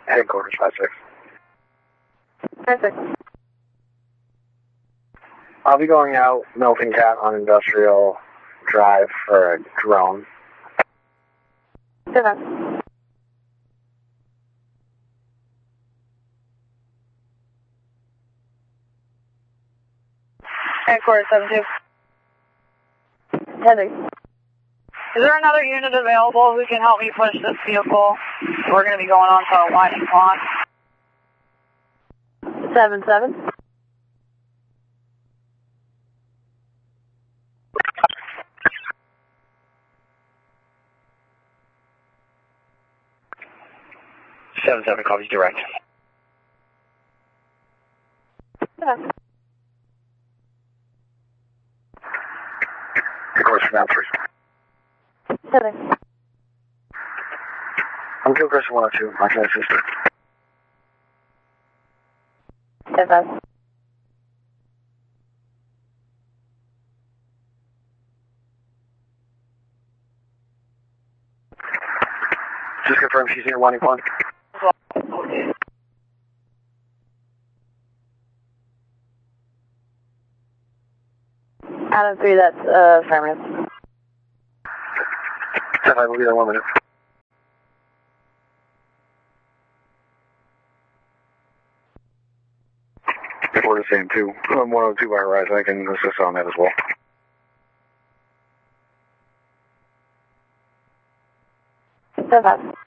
Headquarters 5-6. 5-6. I'll be going out Milton Cat on Industrial Drive for a drone. 7. Headquarters 7-2. 10. Is there another unit available who can help me push this vehicle? We're going to be going on to a winding pond. 7-7. 7-7 calls you direct. Yeah. Headquarters for 3. 7. I'm Joe Chris 102. My can I assist you? 7. Just confirm she's in your winding pond. Adam 3, that's affirmative. 10-5 will be there in 1 minute. Headquarters same too. I'm 102 by Horizon. I can assist on that as well. 7.